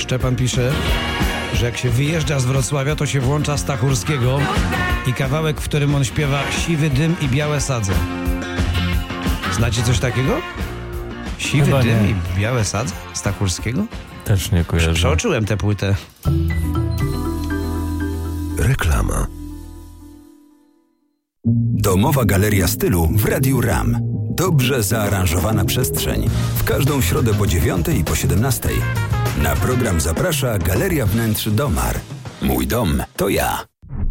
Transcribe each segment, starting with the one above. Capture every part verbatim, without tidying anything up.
Szczepan pisze, że jak się wyjeżdża z Wrocławia, to się włącza Stachurskiego i kawałek, w którym on śpiewa Siwy dym i białe sadze. Znacie coś takiego? Siwy Chyba dym nie. i białe sadze? Stachurskiego? Też nie kojarzę. Przeoczyłem tę płytę. Reklama. Domowa galeria stylu w Radiu RAM. Dobrze zaaranżowana przestrzeń. W każdą środę po dziewiątej i po siedemnastej. Na program zaprasza Galeria Wnętrz Domar. Mój dom to ja.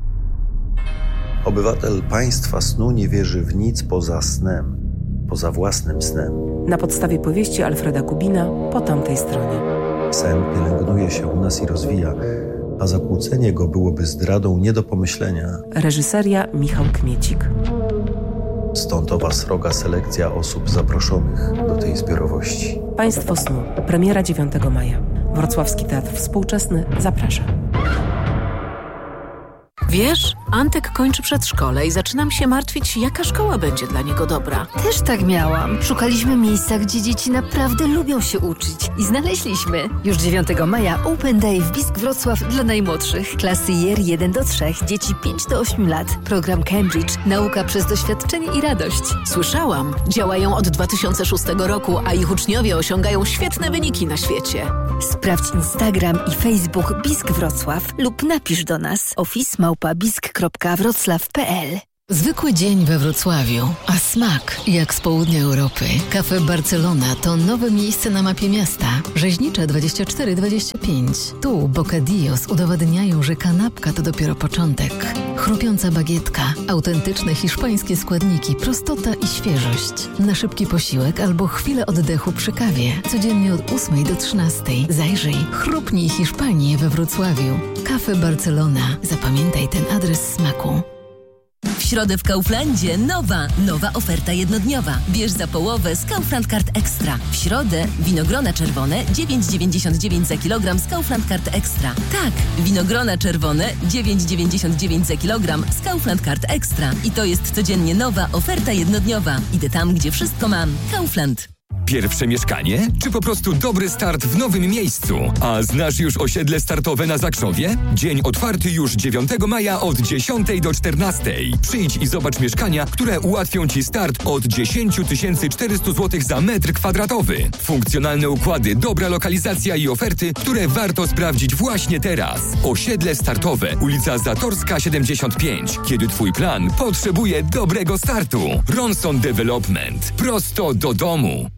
Obywatel państwa snu nie wierzy w nic poza snem, poza własnym snem. Na podstawie powieści Alfreda Kubina Po tamtej stronie. Sen pielęgnuje się u nas i rozwija, a zakłócenie go byłoby zdradą nie do pomyślenia. Reżyseria Michał Kmiecik. Stąd owa sroga selekcja osób zaproszonych do tej zbiorowości. Państwo snu. Premiera dziewiątego maja. Wrocławski Teatr Współczesny zaprasza. Wiesz, Antek kończy przedszkole i zaczynam się martwić, jaka szkoła będzie dla niego dobra. Też tak miałam. Szukaliśmy miejsca, gdzie dzieci naprawdę lubią się uczyć. I znaleźliśmy. Już dziewiątego maja Open Day w Bisk Wrocław dla najmłodszych. Klasy J R jeden do trzech, dzieci pięć do ośmiu lat. Program Cambridge. Nauka przez doświadczenie i radość. Słyszałam, działają od dwa tysiące szóstego roku, a ich uczniowie osiągają świetne wyniki na świecie. Sprawdź Instagram i Facebook Bisk Wrocław lub napisz do nas office małpa bisk kropka wrocław kropka p l. Zwykły dzień we Wrocławiu, a smak jak z południa Europy. Cafe Barcelona to nowe miejsce na mapie miasta. Rzeźnicza dwadzieścia cztery dwadzieścia pięć. Tu bocadillos udowadniają, że kanapka to dopiero początek. Chrupiąca bagietka, autentyczne hiszpańskie składniki, prostota i świeżość. Na szybki posiłek albo chwilę oddechu przy kawie. Codziennie od ósmej do trzynastej. Zajrzyj, chrupnij Hiszpanię we Wrocławiu. Cafe Barcelona. Zapamiętaj ten adres smaku. W środę w Kauflandzie nowa, nowa oferta jednodniowa. Bierz za połowę z Kaufland Card Extra. W środę winogrona czerwone dziewięć dziewięćdziesiąt dziewięć za kilogram z Kaufland Card Extra. Tak, winogrona czerwone dziewięć dziewięćdziesiąt dziewięć za kilogram z Kaufland Card Extra. I to jest codziennie nowa oferta jednodniowa. Idę tam, gdzie wszystko mam. Kaufland. Pierwsze mieszkanie, czy po prostu dobry start w nowym miejscu? A znasz już osiedle startowe na Zakrzowie? Dzień otwarty już dziewiątego maja od dziesiątej do czternastej. Przyjdź i zobacz mieszkania, które ułatwią Ci start od dziesięć tysięcy czterysta złotych za metr kwadratowy. Funkcjonalne układy, dobra lokalizacja i oferty, które warto sprawdzić właśnie teraz. Osiedle startowe, ulica Zatorska siedemdziesiąt pięć. Kiedy Twój plan potrzebuje dobrego startu. Ronson Development. Prosto do domu.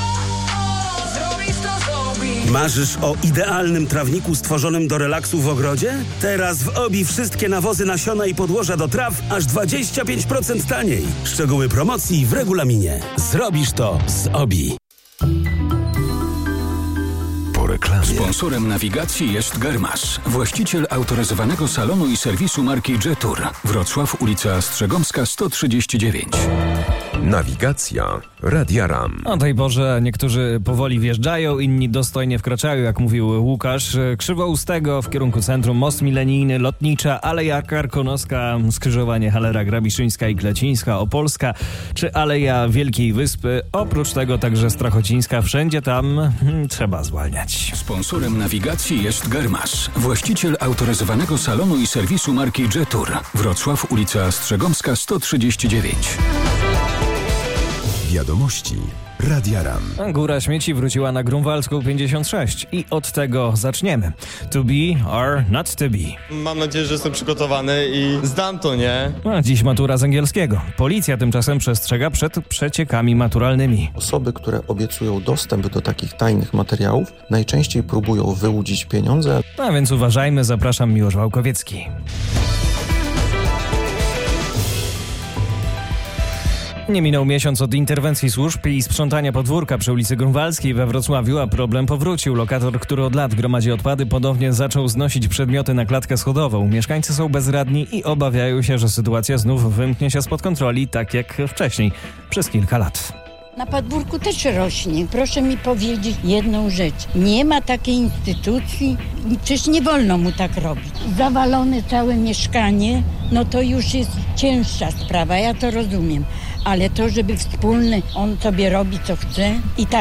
Marzysz o idealnym trawniku stworzonym do relaksu w ogrodzie? Teraz w Obi wszystkie nawozy, nasiona i podłoża do traw aż dwadzieścia pięć procent taniej. Szczegóły promocji w regulaminie. Zrobisz to z Obi. Po reklamie. Sponsorem nawigacji jest Germasz, właściciel autoryzowanego salonu i serwisu marki Jetour. Wrocław, ulica Strzegomska sto trzydzieści dziewięć. Nawigacja Radia RAM. O tej porze niektórzy powoli wjeżdżają, inni dostojnie wkraczają, jak mówił Łukasz. Krzywoustego w kierunku centrum, most milenijny, Lotnicza, Aleja Karkonoska, skrzyżowanie Halera Grabiszyńska i Klecińska, Opolska, czy Aleja Wielkiej Wyspy. Oprócz tego także Strachocińska. Wszędzie tam hmm, trzeba zwalniać. Sponsorem nawigacji jest Germasz, właściciel autoryzowanego salonu i serwisu marki Jetour. Wrocław, ulica Strzegomska sto trzydzieści dziewięć. Wiadomości Radia RAM. Góra śmieci wróciła na Grunwaldzką pięćdziesiąt sześć i od tego zaczniemy. To be or not to be. Mam nadzieję, że jestem przygotowany i zdam to, nie? A dziś matura z angielskiego. Policja tymczasem przestrzega przed przeciekami maturalnymi. Osoby, które obiecują dostęp do takich tajnych materiałów, najczęściej próbują wyłudzić pieniądze. A więc uważajmy, zapraszam, Miłosz Wałkowiecki. Nie minął miesiąc od interwencji służb i sprzątania podwórka przy ulicy Grunwaldzkiej we Wrocławiu, a problem powrócił. Lokator, który od lat gromadzi odpady, ponownie zaczął znosić przedmioty na klatkę schodową. Mieszkańcy są bezradni i obawiają się, że sytuacja znów wymknie się spod kontroli, tak jak wcześniej, przez kilka lat. Na podwórku też rośnie. Proszę mi powiedzieć jedną rzecz. Nie ma takiej instytucji, przecież nie wolno mu tak robić. Zawalone całe mieszkanie, no to już jest cięższa sprawa, ja to rozumiem. Ale to, żeby wspólny, on sobie robi co chce i tak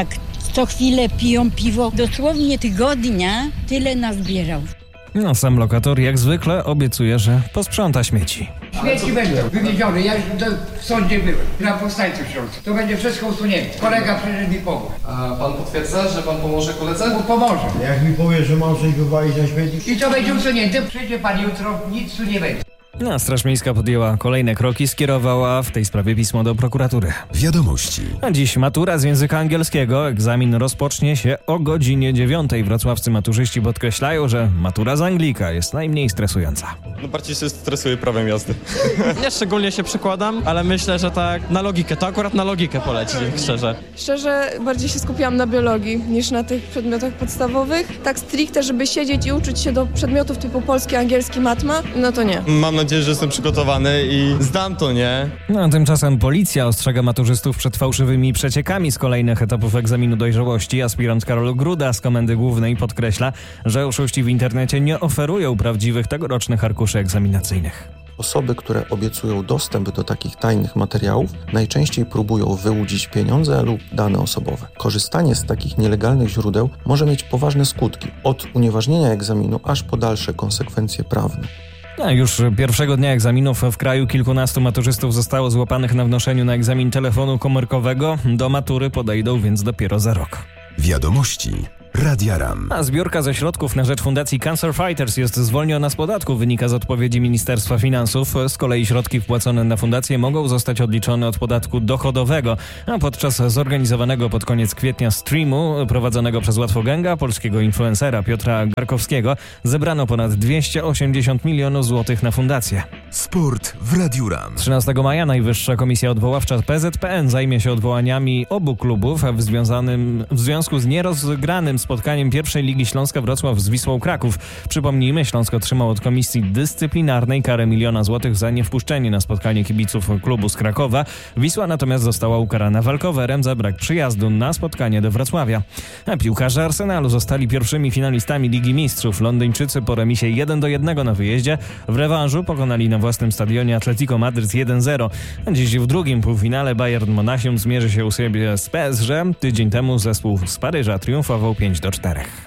co chwilę piją piwo. Dosłownie tygodnia tyle nazbierał. No, sam lokator jak zwykle obiecuje, że posprząta śmieci. Śmieci będą wywiezione. Ja już w sądzie byłem, na powstańcu śląskim. To będzie wszystko usunięte. Kolega przyszedł mi pomóc. A pan potwierdza, że pan pomoże koledze? Bo pomoże. Jak mi powie, że mam coś wywalić na śmietnik? I to będzie usunięte. Przyjdzie pan jutro, nic tu nie będzie. No, Straż Miejska podjęła kolejne kroki, skierowała w tej sprawie pismo do prokuratury. Wiadomości. A dziś matura z języka angielskiego. Egzamin rozpocznie się o godzinie dziewiątej. Wrocławscy maturzyści podkreślają, że matura z Anglika jest najmniej stresująca. No bardziej się stresuję prawem jazdy. Ja szczególnie się przykładam, ale myślę, że tak na logikę, to akurat na logikę poleci, szczerze. Szczerze bardziej się skupiłam na biologii niż na tych przedmiotach podstawowych. Tak stricte, żeby siedzieć i uczyć się do przedmiotów typu polski, angielski, matma, no to nie. Mam nadzieję, że jestem przygotowany i zdam to, nie? No, tymczasem policja ostrzega maturzystów przed fałszywymi przeciekami z kolejnych etapów egzaminu dojrzałości. Aspirant Karol Gruda z Komendy Głównej podkreśla, że oszuści w internecie nie oferują prawdziwych tegorocznych arkuszy egzaminacyjnych. Osoby, które obiecują dostęp do takich tajnych materiałów, najczęściej próbują wyłudzić pieniądze lub dane osobowe. Korzystanie z takich nielegalnych źródeł może mieć poważne skutki, od unieważnienia egzaminu aż po dalsze konsekwencje prawne. No, już pierwszego dnia egzaminów w kraju kilkunastu maturzystów zostało złapanych na wnoszeniu na egzamin telefonu komórkowego. Do matury podejdą więc dopiero za rok. Wiadomości Radia RAM. A zbiórka ze środków na rzecz Fundacji Cancer Fighters jest zwolniona z podatku, wynika z odpowiedzi Ministerstwa Finansów. Z kolei środki wpłacone na fundację mogą zostać odliczone od podatku dochodowego. A podczas zorganizowanego pod koniec kwietnia streamu prowadzonego przez Łatwogęga, polskiego influencera Piotra Garkowskiego, zebrano ponad dwieście osiemdziesiąt milionów złotych na fundację. Sport w Radiu RAM. trzynastego maja Najwyższa Komisja Odwoławcza P Z P N zajmie się odwołaniami obu klubów w, związanym, w związku z nierozgranym spotkaniem pierwszej Ligi Śląska Wrocław z Wisłą Kraków. Przypomnijmy, Śląsk otrzymał od Komisji Dyscyplinarnej karę miliona złotych za niewpuszczenie na spotkanie kibiców klubu z Krakowa. Wisła natomiast została ukarana walkowerem za brak przyjazdu na spotkanie do Wrocławia. A piłkarze Arsenalu zostali pierwszymi finalistami Ligi Mistrzów. Londyńczycy po remisie jeden do jednego na wyjeździe w rewanżu pokonali na własnym stadionie Atletico Madryt jeden zero. Dziś w drugim półfinale Bayern Monachium zmierzy się u siebie z P S G. Tydzień temu zespół z Paryża triumfował pięć do czterech.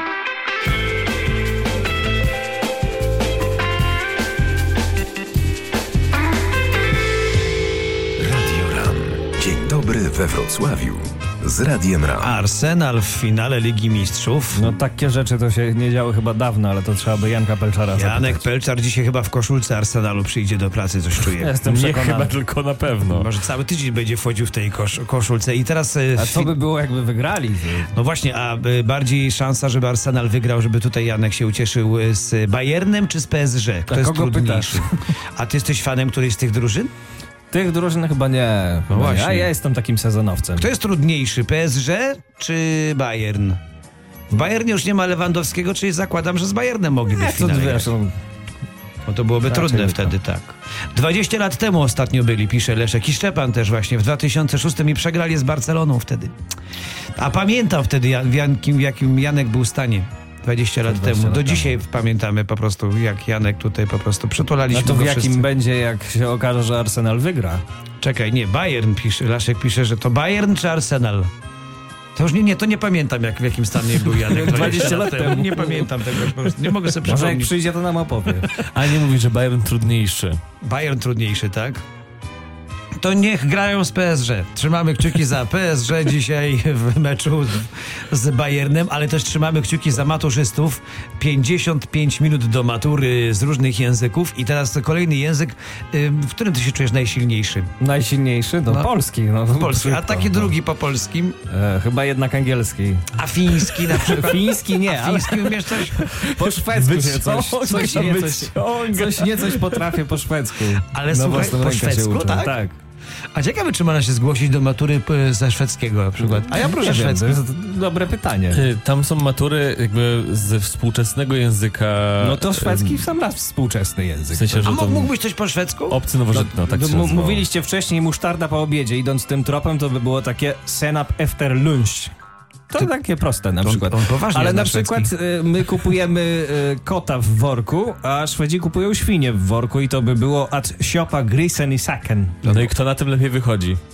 Radio RAM. Dzień dobry we Wrocławiu. Z Radiem RAM. Arsenal w finale Ligi Mistrzów. No takie rzeczy to się nie działy chyba dawno, ale to trzeba by Janka Pelczara zapytać. Janek Pelczar dzisiaj chyba w koszulce Arsenalu przyjdzie do pracy, coś czuję. Jestem przekonany. Nie chyba, tylko na pewno. Może cały tydzień będzie wchodził w tej kosz koszulce i teraz... A co by było, jakby wygrali? No właśnie, a bardziej szansa, żeby Arsenal wygrał, żeby tutaj Janek się ucieszył z Bayernem czy z P S G? Kto a jest kogo trudniejszy? A ty jesteś fanem którejś z tych drużyn? Tych drużyn chyba nie. No właśnie. A ja jestem takim sezonowcem. Kto jest trudniejszy, P S G czy Bayern? W Bayernie już nie ma Lewandowskiego, czyli zakładam, że z Bayernem mogliby w finale. Wiesz, no, no to byłoby raczej trudne to. wtedy, tak. dwadzieścia lat temu ostatnio byli, pisze Leszek i Szczepan też właśnie, w dwa tysiące szóstym i przegrali z Barceloną wtedy. A pamiętam wtedy, w jakim, w jakim Janek był stanie. dwadzieścia lat temu. Do dzisiaj pamiętamy po prostu, jak Janek tutaj po prostu przytulaliśmy no to w go jakim wszyscy. będzie, jak się okaże, że Arsenal wygra? Czekaj, nie, Bayern pisze, Leszek pisze, że to Bayern czy Arsenal? To już nie, nie, to nie pamiętam, jak w jakim stanie był Janek dwadzieścia lat temu. Nie pamiętam tego, po prostu nie mogę sobie Może przypomnieć. jak przyjdzie, to nam opowie. A nie mówi, że Bayern trudniejszy. Bayern trudniejszy, tak? To niech grają z P S G. Trzymamy kciuki za P S G dzisiaj w meczu z Bayernem, ale też trzymamy kciuki za maturzystów. pięćdziesiąt pięć minut do matury z różnych języków i teraz kolejny język, w którym ty się czujesz najsilniejszy? Najsilniejszy? No, No. polski. No, Polski, a szybko, taki no. drugi po polskim? E, chyba jednak angielski. A fiński na przykład? Fiński nie, A ale fiński umiesz coś? po szwedzku się coś, Wyciąga, coś, nie, coś, wyciąga. coś nie coś potrafię po szwedzku. Ale Na słuchaj, własną po rękę się szwedzku, uczę. tak? tak. A ciekawe, czy można się zgłosić do matury p- ze szwedzkiego na przykład. A ja proszę Nie wiem, szwedzki. to jest dobre pytanie. Y, Tam są matury jakby ze współczesnego języka. No to szwedzki y, w sam raz współczesny język. W sensie, że A to mógłbyś coś po szwedzku? obcy nowożytny, no, tak No, się m- nazywało. mówiliście wcześniej musztarda po obiedzie, idąc tym tropem, to by było takie senap efter lunch. To Ty- takie proste na On- przykład. on poważnie Ale zna na przykład szwedzki. y, my kupujemy y, kota w worku, a Szwedzi kupują świnie w worku i to by było at siopa grisen i saken. No i kto na tym lepiej wychodzi?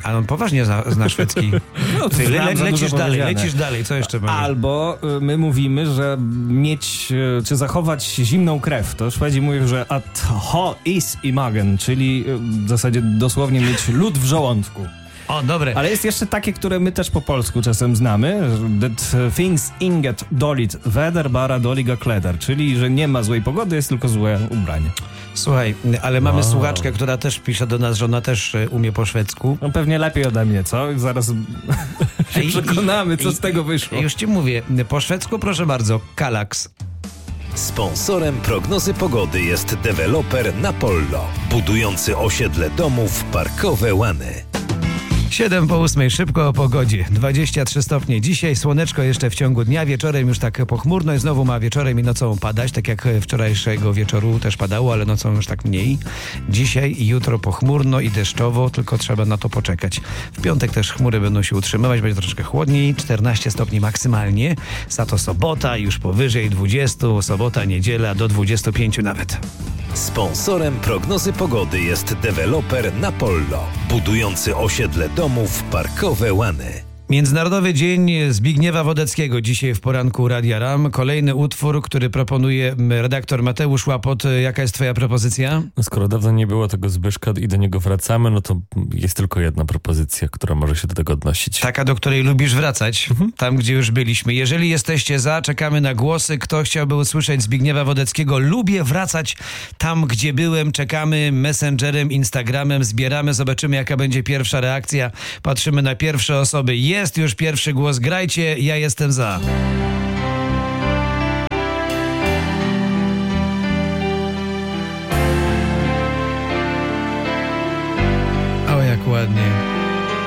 A on poważnie zna, zna szwedzki. No, Ty, le, le, lecisz dalej, powiedziane. lecisz dalej, co jeszcze mamy? Albo y, my mówimy, że mieć, y, czy zachować zimną krew. To Szwedzi mówią, że at ha is i magen, czyli y, w zasadzie dosłownie mieć lód w żołądku. O, dobre. Ale jest jeszcze takie, które my też po polsku czasem znamy. That things inget dolit väder, bara doliga kläder. Czyli, że nie ma złej pogody, jest tylko złe ubranie. Słuchaj, ale mamy Wow. słuchaczkę, która też pisze do nas, że ona też e, umie po szwedzku. No pewnie lepiej ode mnie, co? Zaraz się I- przekonamy, co i- z tego wyszło. Już ci mówię, po szwedzku proszę bardzo, Kalax. Sponsorem prognozy pogody jest deweloper Napollo, budujący osiedle domów Parkowe Łany. siedem po ósmej, szybko o pogodzie. dwadzieścia trzy stopnie dzisiaj, słoneczko jeszcze w ciągu dnia, wieczorem już tak pochmurno i znowu ma wieczorem i nocą padać, tak jak wczorajszego wieczoru też padało, ale nocą już tak mniej. Dzisiaj i jutro pochmurno i deszczowo, tylko trzeba na to poczekać. W piątek też chmury będą się utrzymywać, będzie troszeczkę chłodniej, czternaście stopni maksymalnie. Za to sobota już powyżej dwudziestu, sobota, niedziela do dwudziestu pięciu nawet. Sponsorem prognozy pogody jest deweloper Napollo, budujący osiedle domów Parkowe Łany. Międzynarodowy Dzień Zbigniewa Wodeckiego dzisiaj w poranku Radia RAM. Kolejny utwór, który proponuje redaktor Mateusz Łapot. Jaka jest twoja propozycja? No skoro dawno nie było tego Zbyszka i do niego wracamy, no to jest tylko jedna propozycja, która może się do tego odnosić. Taka, do której lubisz wracać, mhm. tam gdzie już byliśmy. Jeżeli jesteście za, czekamy na głosy. Kto chciałby usłyszeć Zbigniewa Wodeckiego? Lubię wracać tam, gdzie byłem. Czekamy Messengerem, Instagramem, zbieramy, zobaczymy jaka będzie pierwsza reakcja. Patrzymy na pierwsze osoby. Jest już pierwszy głos. Grajcie, ja jestem za.